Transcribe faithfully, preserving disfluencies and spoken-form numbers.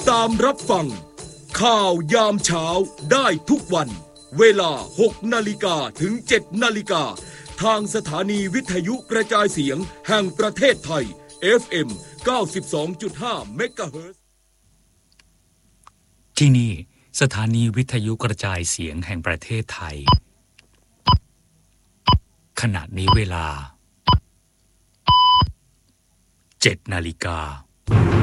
ตามรับฟังข่าวยามเช้าได้ทุกวันเวลาหกนาฬิกาถึงเจ็ดนาฬิกาทางสถานีวิทยุกระจายเสียงแห่งประเทศไทย เอฟ เอ็ม เก้าสิบสองจุดห้า เมกะเฮิรตซ์ที่นี่สถานีวิทยุกระจายเสียงแห่งประเทศไทยขณะนี้เวลาเจ็ดนาฬิกา